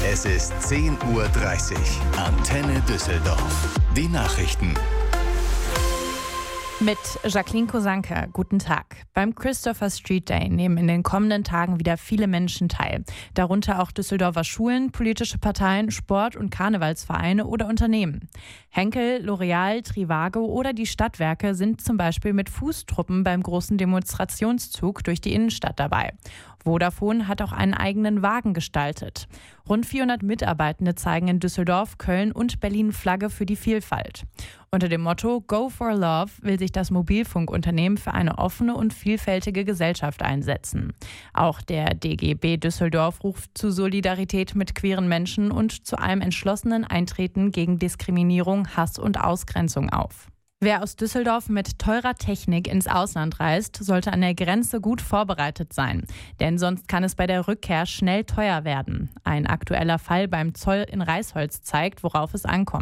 Es ist 10:30 Uhr. Antenne Düsseldorf. Die Nachrichten. Mit Jacqueline Kosanke, guten Tag. Beim Christopher Street Day nehmen in den kommenden Tagen wieder viele Menschen teil. Darunter auch Düsseldorfer Schulen, politische Parteien, Sport- und Karnevalsvereine oder Unternehmen. Henkel, L'Oreal, Trivago oder die Stadtwerke sind zum Beispiel mit Fußtruppen beim großen Demonstrationszug durch die Innenstadt dabei. Vodafone hat auch einen eigenen Wagen gestaltet. Rund 400 Mitarbeitende zeigen in Düsseldorf, Köln und Berlin Flagge für die Vielfalt. Unter dem Motto Go for Love will sich das Mobilfunkunternehmen für eine offene und vielfältige Gesellschaft einsetzen. Auch der DGB Düsseldorf ruft zu Solidarität mit queeren Menschen und zu einem entschlossenen Eintreten gegen Diskriminierung, Hass und Ausgrenzung auf. Wer aus Düsseldorf mit teurer Technik ins Ausland reist, sollte an der Grenze gut vorbereitet sein. Denn sonst kann es bei der Rückkehr schnell teuer werden. Ein aktueller Fall beim Zoll in Reisholz zeigt, worauf es ankommt.